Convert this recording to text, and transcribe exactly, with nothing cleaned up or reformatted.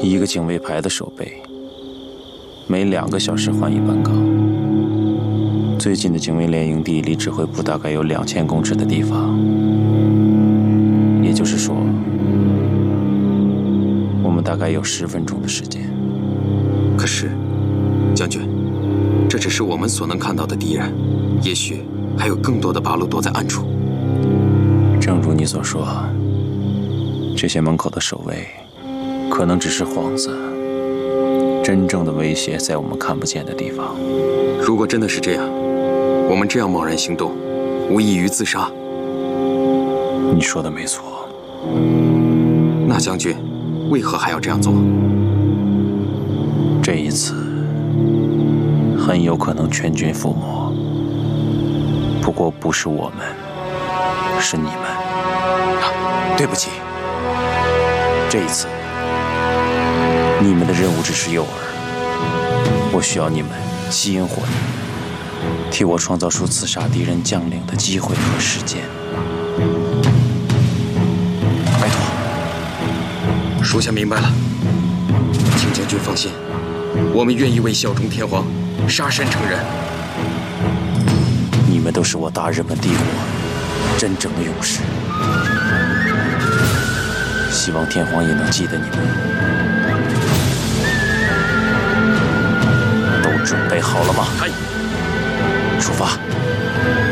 一个警卫排的守备，每两个小时换一班岗。最近的警卫连营地离指挥部大概有两千公尺的地方，也就是说，我们大概有十分钟的时间。 可是，将军，这只是我们所能看到的敌人，也许还有更多的八路躲在暗处。 正如你所说，这些门口的守卫可能只是幌子，真正的威胁在我们看不见的地方。 如果真的是这样，我们这样贸然行动，无异于自杀。 你说的没错。 那将军为何还要这样做？ 这一次很有可能全军覆没，不过不是我们，是你们。 啊，对不起。 这一次，你们的任务只是诱饵，我需要你们吸引火力，替我创造出刺杀敌人将领的机会和时间。 拜托，属下明白了，请将军放心，我们愿意为效忠天皇，杀身成仁。 你们都是我大日本帝国真正的勇士，希望天皇也能记得你们。都准备好了吗？ 嗨， 出发。